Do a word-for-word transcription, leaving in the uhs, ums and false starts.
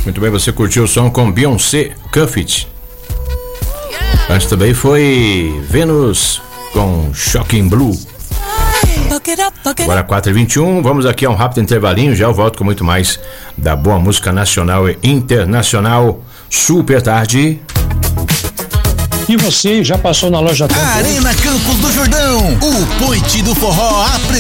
Muito bem, você curtiu o som com Beyoncé, Cuff It. Antes também foi Venus com Shocking Blue. Agora quatro e vinte e um, vamos aqui a um rápido intervalinho, já eu volto com muito mais da boa música nacional e internacional. Super tarde. E você já passou na loja Tempo? Arena Campos do Jordão, o Point do Forró apresenta